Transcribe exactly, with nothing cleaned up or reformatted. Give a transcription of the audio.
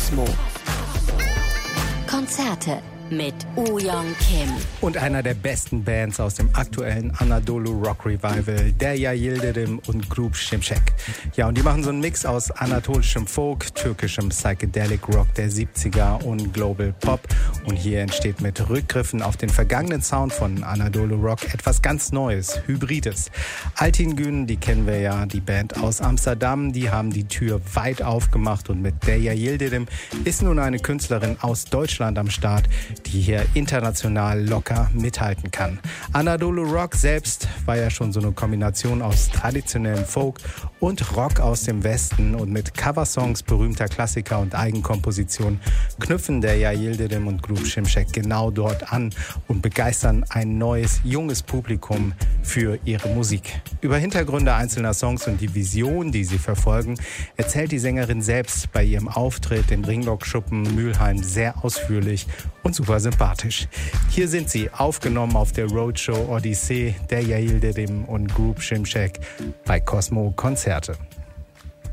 Cosmo. Konzerte mit Oh Young Kim. Und einer der besten Bands aus dem aktuellen Anadolu Rock Revival, Derya Yildirim und Grup Şimşek. Ja, und die machen so einen Mix aus anatolischem Folk, türkischem Psychedelic Rock der siebziger und Global Pop. Und hier entsteht mit Rückgriffen auf den vergangenen Sound von Anadolu Rock etwas ganz Neues, Hybrides. Altin Gün, die kennen wir ja, die Band aus Amsterdam, die haben die Tür weit aufgemacht und mit Derya Yildirim ist nun eine Künstlerin aus Deutschland am Start, die hier international locker mithalten kann. Anadolu Rock selbst war ja schon so eine Kombination aus traditionellem Folk und Rock aus dem Westen, und mit Coversongs berühmter Klassiker und Eigenkompositionen knüpfen Derya Yildirim und Grup Şimşek genau dort an und begeistern ein neues, junges Publikum für ihre Musik. Über Hintergründe einzelner Songs und die Vision, die sie verfolgen, erzählt die Sängerin selbst bei ihrem Auftritt im Ringlockschuppen Mülheim sehr ausführlich und super sympathisch. Hier sind sie, aufgenommen auf der Roadshow Odyssee, Derya Yildirim und Grup Şimşek bei Cosmo Konzerte.